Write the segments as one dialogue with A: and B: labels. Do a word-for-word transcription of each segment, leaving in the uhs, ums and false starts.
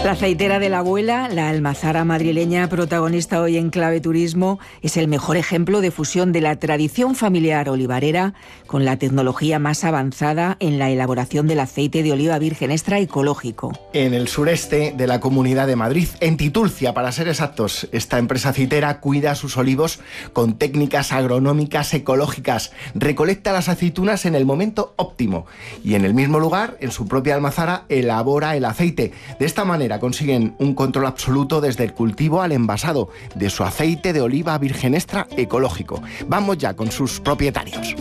A: La aceitera de la abuela, la almazara madrileña protagonista hoy en Clave Turismo, es el mejor ejemplo de fusión de la tradición familiar olivarera con la tecnología más avanzada en la elaboración del aceite de oliva virgen extra ecológico.
B: En el sureste de la Comunidad de Madrid, en Titulcia, para ser exactos, esta empresa aceitera cuida sus olivos con técnicas agronómicas ecológicas, recolecta las aceitunas en el momento óptimo y en el mismo lugar, en su propia almazara, elabora el aceite. De esta manera consiguen un control absoluto desde el cultivo al envasado de su aceite de oliva virgen extra ecológico. Vamos ya con sus propietarios.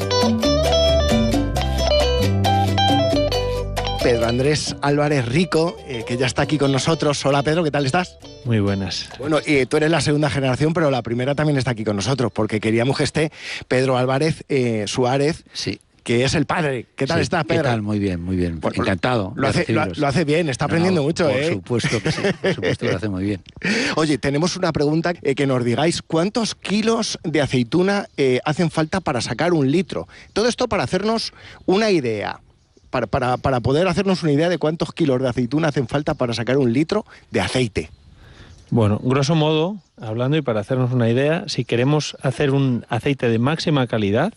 B: Pedro Andrés Álvarez Rico, eh, que ya está aquí con nosotros. Hola Pedro, ¿qué tal estás?
C: Muy buenas.
B: Bueno, y tú eres la segunda generación, pero la primera también está aquí con nosotros, porque queríamos que esté Pedro Álvarez eh, Suárez.
D: Sí.
B: Que es el padre. ¿Qué tal
D: sí,
B: estás, Pedro?
D: ¿Qué tal? Muy bien, muy bien.
B: Pues,
D: encantado.
B: Lo hace, lo, lo hace bien, está aprendiendo
D: no, no,
B: mucho,
D: por
B: ¿eh?
D: Por supuesto que sí, por supuesto que lo hace muy bien.
B: Oye, tenemos una pregunta, eh, que nos digáis cuántos kilos de aceituna eh, hacen falta para sacar un litro. Todo esto para hacernos una idea, para, para, para poder hacernos una idea de cuántos kilos de aceituna hacen falta para sacar un litro de aceite.
C: Bueno, grosso modo, hablando y para hacernos una idea, si queremos hacer un aceite de máxima calidad,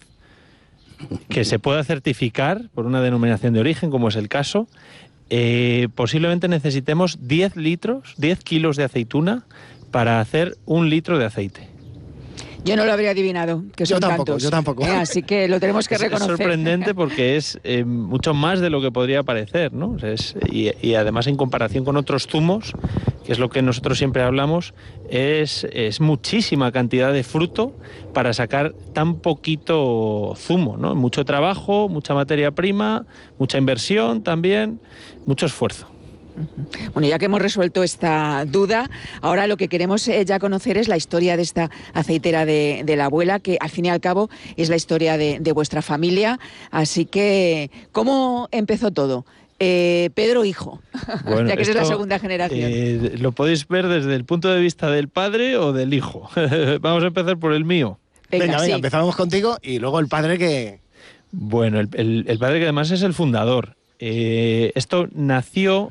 C: que se pueda certificar por una denominación de origen, como es el caso, eh, posiblemente necesitemos diez litros, diez kilos de aceituna para hacer un litro de aceite.
A: Yo no lo habría adivinado, que son
B: yo tampoco,
A: tantos.
B: Yo tampoco,
A: eh, Así que lo tenemos que
C: es,
A: reconocer.
C: Es sorprendente porque es eh, mucho más de lo que podría parecer, ¿no? O sea, es, y, y además en comparación con otros zumos, que es lo que nosotros siempre hablamos, es, es muchísima cantidad de fruto para sacar tan poquito zumo, ¿no? Mucho trabajo, mucha materia prima, mucha inversión también, mucho esfuerzo.
A: Bueno, ya que hemos resuelto esta duda, ahora lo que queremos eh, ya conocer es la historia de esta aceitera de, de la abuela, que al fin y al cabo es la historia de, de vuestra familia. Así que, ¿cómo empezó todo? Eh, Pedro hijo,
C: bueno,
A: ya que
C: esto,
A: es la segunda generación.
C: Eh, lo podéis ver desde el punto de vista del padre o del hijo. Vamos a empezar por el mío.
B: Venga, venga,
A: sí.
B: venga, empezamos contigo y luego el padre que...
C: Bueno, el, el, el padre que además es el fundador. Eh, esto nació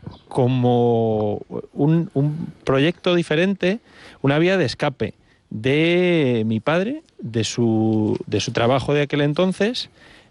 C: como un, un proyecto diferente, una vía de escape de mi padre, de su, de su trabajo de aquel entonces,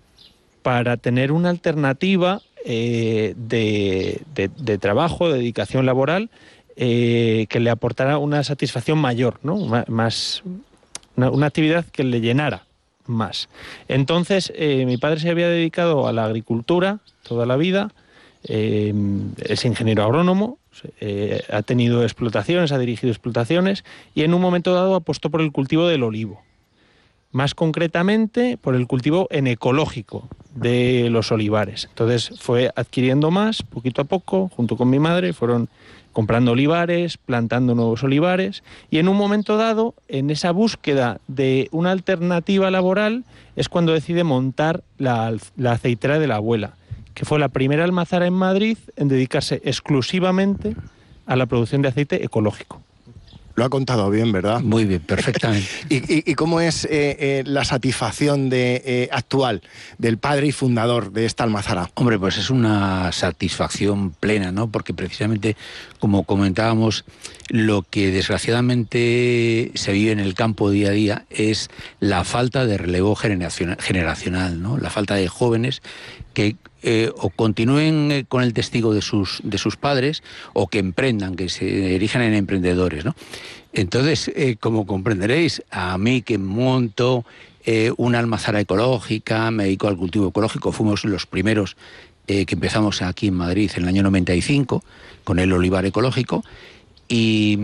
C: para tener una alternativa eh, de, de, de trabajo, de dedicación laboral, eh, que le aportara una satisfacción mayor, ¿no? Más, una, una actividad que le llenara más. Entonces, eh, mi padre se había dedicado a la agricultura toda la vida, eh, es ingeniero agrónomo, eh, ha tenido explotaciones, ha dirigido explotaciones y en un momento dado apostó por el cultivo del olivo. Más concretamente, por el cultivo en ecológico de los olivares. Entonces fue adquiriendo más, poquito a poco, junto con mi madre, fueron comprando olivares, plantando nuevos olivares, y en un momento dado, en esa búsqueda de una alternativa laboral, es cuando decide montar la, la aceitera de la abuela, que fue la primera almazara en Madrid en dedicarse exclusivamente a la producción de aceite ecológico.
B: Lo ha contado bien, ¿verdad?
D: Muy bien, perfectamente.
B: ¿Y, y, y cómo es eh, eh, la satisfacción de, eh, actual del padre y fundador de esta almazara?
D: Hombre, pues es una satisfacción plena, ¿no? Porque precisamente, como comentábamos, lo que desgraciadamente se vive en el campo día a día es la falta de relevo generacional, ¿no? La falta de jóvenes que eh, o continúen eh, con el testigo de sus, de sus padres o que emprendan, que se erijan en emprendedores, ¿no? Entonces, eh, como comprenderéis, a mí que monto eh, una almazara ecológica, me dedico al cultivo ecológico, fuimos los primeros eh, que empezamos aquí en Madrid en el año noventa y cinco con el olivar ecológico y,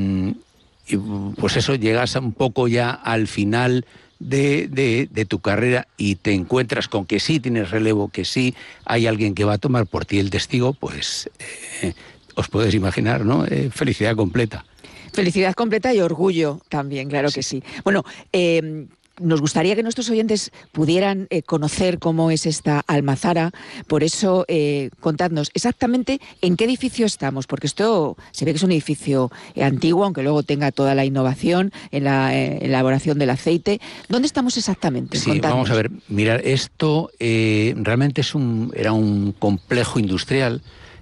D: y pues eso, llegas un poco ya al final De, de, de tu carrera y te encuentras con que sí tienes relevo, que sí hay alguien que va a tomar por ti el testigo, pues eh, os podéis imaginar, ¿no? Eh, felicidad completa.
A: Felicidad completa y orgullo también, claro sí. que sí. Bueno, eh, nos gustaría que nuestros oyentes pudieran eh, conocer cómo es esta almazara, por eso eh, contadnos exactamente en qué edificio estamos, porque esto se ve que es un edificio eh, antiguo, aunque luego tenga toda la innovación en la eh, elaboración del aceite. ¿Dónde estamos exactamente?
D: Sí,
A: contadnos.
D: Vamos a ver, mirar, esto eh, realmente es un, era un complejo industrial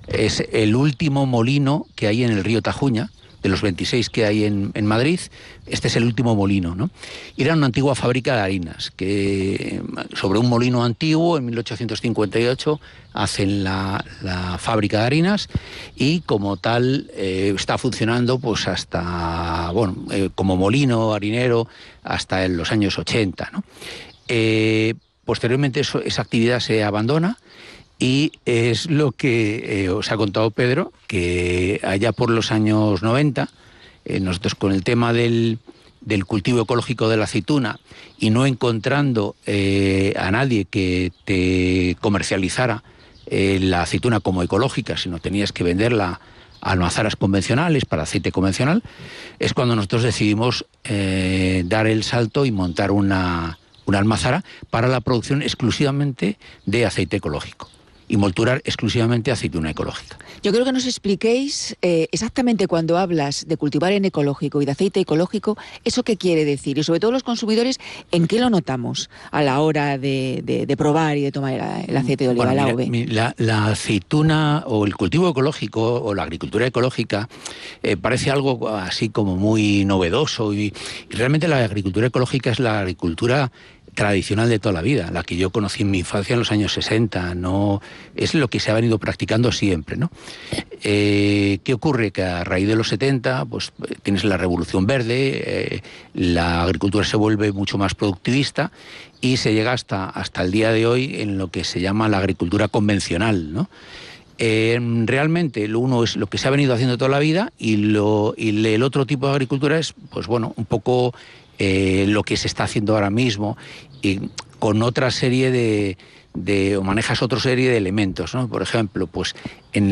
D: Es el último molino que hay en el río Tajuña, de los veintiséis que hay en, en Madrid. Este es el último molino, ¿no? Y era una antigua fábrica de harinas, que sobre un molino antiguo, en mil ochocientos cincuenta y ocho, hacen la, la fábrica de harinas, y como tal eh, está funcionando pues hasta, bueno, eh, como molino harinero hasta en los años ochenta, ¿no? Eh, posteriormente eso, esa actividad se abandona, y es lo que eh, os ha contado Pedro, que allá por los años noventa, eh, nosotros con el tema del, del cultivo ecológico de la aceituna y no encontrando eh, a nadie que te comercializara eh, la aceituna como ecológica, sino tenías que venderla a almazaras convencionales para aceite convencional, es cuando nosotros decidimos eh, dar el salto y montar una, una almazara para la producción exclusivamente de aceite ecológico y molturar exclusivamente aceituna ecológica.
A: Yo creo que nos expliquéis eh, exactamente, cuando hablas de cultivar en ecológico y de aceite ecológico, eso qué quiere decir, y sobre todo los consumidores, ¿en qué lo notamos a la hora de, de, de probar y de tomar el, el aceite de oliva,
D: bueno,
A: la A O V?
D: La, la aceituna o el cultivo ecológico o la agricultura ecológica eh, parece algo así como muy novedoso, y, y realmente la agricultura ecológica es la agricultura tradicional de toda la vida, la que yo conocí en mi infancia en los años sesenta, no es lo que se ha venido practicando siempre, ¿no? Eh, ¿Qué ocurre? Que a raíz de los setenta, pues tienes la revolución verde, eh, la agricultura se vuelve mucho más productivista y se llega hasta, hasta el día de hoy en lo que se llama la agricultura convencional, ¿no? Eh, realmente lo uno es lo que se ha venido haciendo toda la vida, y, lo, y el otro tipo de agricultura es, pues bueno, un poco eh, lo que se está haciendo ahora mismo, y con otra serie de, de o manejas otra serie de elementos, ¿no? Por ejemplo, pues en